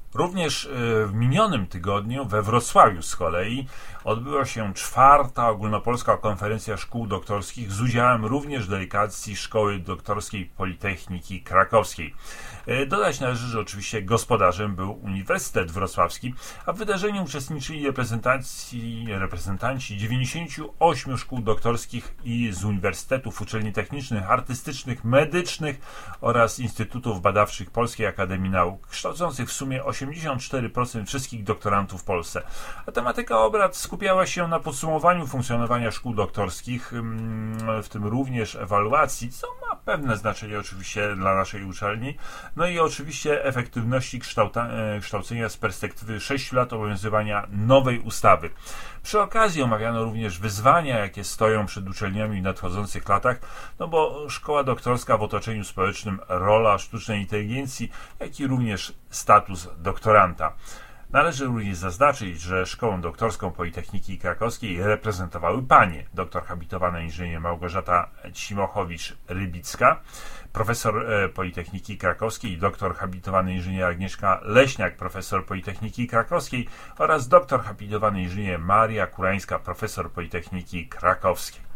Również w minionym tygodniu we Wrocławiu z kolei odbyła się 4. ogólnopolska konferencja szkół doktorskich z udziałem również delegacji Szkoły Doktorskiej Politechniki Krakowskiej. Dodać należy, że oczywiście gospodarzem był Uniwersytet Wrocławski, a w wydarzeniu uczestniczyli reprezentanci 98 szkół doktorskich i z uniwersytetów, uczelni technicznych, artystycznych, medycznych oraz instytutów badawczych Polskiej Akademii Nauk, kształcących w sumie 84% wszystkich doktorantów w Polsce. A tematyka obrad skupiała się na podsumowaniu funkcjonowania szkół doktorskich, w tym również ewaluacji, co ma pewne znaczenie oczywiście dla naszej uczelni, no i oczywiście efektywności kształcenia z perspektywy 6 lat obowiązywania nowej ustawy. Przy okazji omawiano również wyzwania, jakie stoją przed uczelniami w nadchodzących latach, no bo szkoła doktorska w otoczeniu społecznym, rola sztucznej inteligencji, jak i również status doktoranta. Należy również zaznaczyć, że Szkołę Doktorską Politechniki Krakowskiej reprezentowały panie: doktor habilitowana inżynier Małgorzata Cimochowicz-Rybicka, profesor Politechniki Krakowskiej, doktor habilitowany inżynier Agnieszka Leśniak, profesor Politechniki Krakowskiej oraz doktor habilitowany inżynier Maria Kurańska, profesor Politechniki Krakowskiej.